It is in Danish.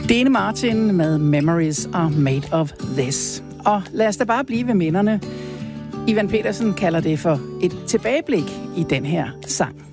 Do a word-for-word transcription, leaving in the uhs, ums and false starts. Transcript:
Dean Martin med Memories Are Made of This. Og lad os da bare blive ved minderne. Ivan Petersen kalder det for et tilbageblik i den her sang.